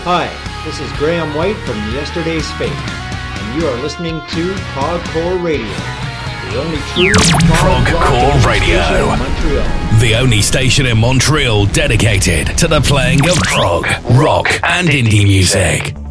Hi, this is Graham White from Yesterday's Fate, and you are listening to Progcore Radio, the only true Progcore Radio station in Montreal. The only station in Montreal dedicated to the playing of prog, rock, and indie music.